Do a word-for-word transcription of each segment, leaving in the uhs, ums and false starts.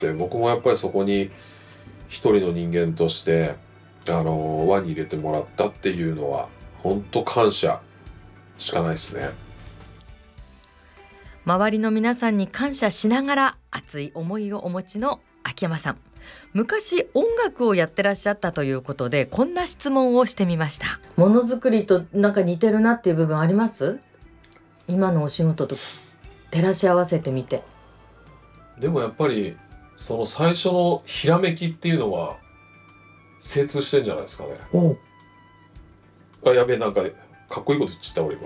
て、僕もやっぱりそこに一人の人間としてあの輪に入れてもらったっていうのは本当感謝しかないですね。 周りの皆さんに感謝しながら熱い思いをお持ちの秋山さん、昔音楽をやってらっしゃったということで、こんな質問をしてみました。ものづくりとなんか似てるなっていう部分あります？今のお仕事と照らし合わせてみて。 でもやっぱりその最初のひらめきっていうのは精通してんじゃないですかね。 おあ、やべえ、なんかかっこいいこと言っちゃった俺今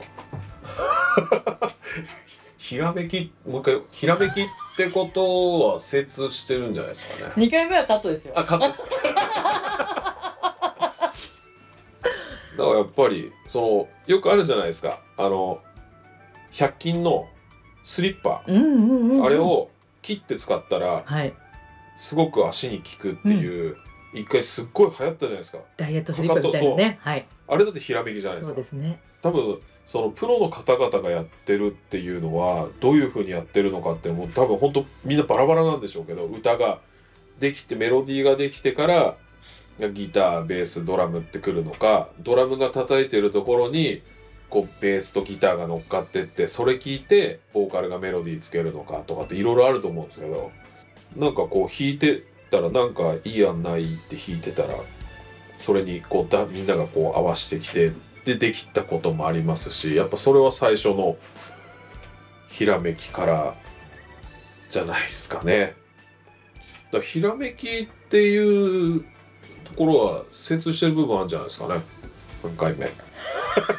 ひらめき、もう一回、ひらめきってことは精通してるんじゃないですかね。 にかいめはカットですよ。 あ、カットですだからやっぱりそのよくあるじゃないですか、あのひゃく均のスリッパ、 うんうんうんうん、 あれを切って使ったら、 はい、 すごく足に効くっていう、うん、一回すっごい流行ったじゃないですか、 ダイエットスリッパみたいなね、はい、 あれだってひらめきじゃないですか。 そうですね。 多分そのプロの方々がやってるっていうのはどういう風にやってるのかってもう多分本当みんなバラバラなんでしょうけど、歌ができてメロディーができてからギターベースドラムってくるのか、ドラムが叩いてるところにこうベースとギターが乗っかってって、それ聞いてボーカルがメロディーつけるのかとかっていろいろあると思うんですけど、なんかこう弾いてたらなんかいい案ないって弾いてたらそれにこうだみんながこう合わせてきてでできたこともありますし、やっぱそれは最初のひらめきからじゃないですかね。だからひらめきっていうところは精通してる部分あるんじゃないですかね。さんかいめ